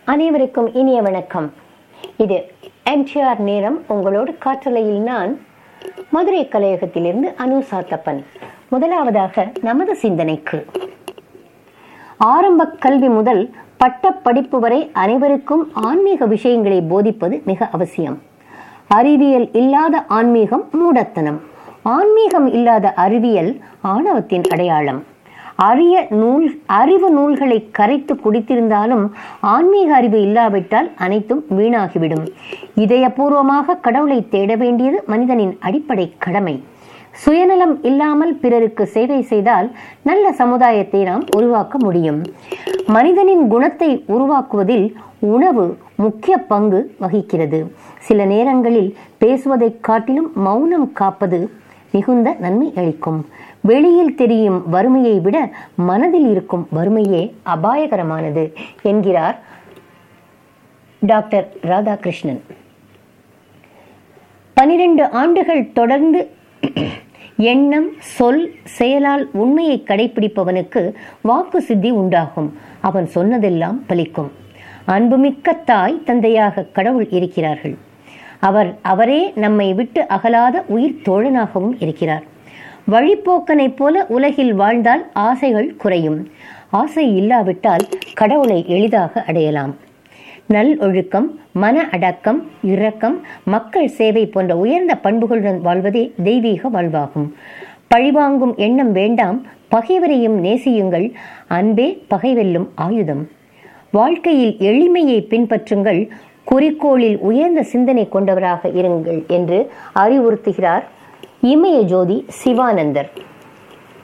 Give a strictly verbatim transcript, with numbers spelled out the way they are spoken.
அனைவருக்கும் இனிய வணக்கம். இது எம்டிஆர் நேரம். உங்களோடு காற்றலையில் நான் மதுரை கலையகத்திலிருந்து அனு சாத்தப்பன். முதலாவதாக நமது சிந்தனைக்கு. ஆரம்ப கல்வி முதல் பட்ட படிப்பு வரை அனைவருக்கும் ஆன்மீக விஷயங்களை போதிப்பது மிக அவசியம். அறிவியல் இல்லாத ஆன்மீகம் மூடத்தனம், ஆன்மீகம் இல்லாத அறிவியல் ஆணவத்தின் அடையாளம். அரிய நூல் அறிவு நூல்களை கரைத்து குடித்திருந்தாலும் ஆன்மீக அறிவு இல்லாவிட்டால் அனைத்தும் வீணாகிவிடும். இதயபூர்வமாக கடவுளை தேட வேண்டியது மனிதனின் அடிப்படை கடமை. சுயநலம் இல்லாமல் பிறருக்கு சேவை செய்தால் நல்ல சமுதாயத்தை நாம் உருவாக்க முடியும். மனிதனின் குணத்தை உருவாக்குவதில் உணவு முக்கிய பங்கு வகிக்கிறது. சில நேரங்களில் பேசுவதை காட்டிலும் மௌனம் காப்பது மிகுந்த நன்மை அளிக்கும். வெளியில் தெரியும் வறுமையை விட மனதில் இருக்கும் வறுமையே அபாயகரமானது என்கிறார் டாக்டர் ராதாகிருஷ்ணன். பனிரெண்டு ஆண்டுகள் தொடர்ந்து எண்ணம் சொல் செயலால் உண்மையை கடைபிடிப்பவனுக்கு வாக்கு சித்தி உண்டாகும். அவன் சொன்னதெல்லாம் பலிக்கும். அன்புமிக்க தாய் தந்தையாக கடவுள் இருக்கிறார்கள். அவர் அவரே நம்மை விட்டு அகலாத உயிர் தோழனாகவும் இருக்கிறார். வழிப்போக்கனை போல உலகில் வாழ்ந்தால் ஆசைகள் குறையும். ஆசை இல்லாவிட்டால் கடவுளை எளிதாக அடையலாம். நல் ஒழுக்கம், மன அடக்கம், இரக்கம், மக்கள் சேவை போன்ற உயர்ந்த பண்புகளுடன் வாழ்வதே தெய்வீக வாழ்வாகும். பழிவாங்கும் எண்ணம் வேண்டாம், பகைவரையும் நேசியுங்கள். அன்பே பகைவெல்லும் ஆயுதம். வாழ்க்கையில் எளிமையை பின்பற்றுங்கள், குறிக்கோளில் உயர்ந்த சிந்தனை கொண்டவராக இருங்கள் என்று அறிவுறுத்துகிறார் இமய ஜோதி சிவானந்தர்.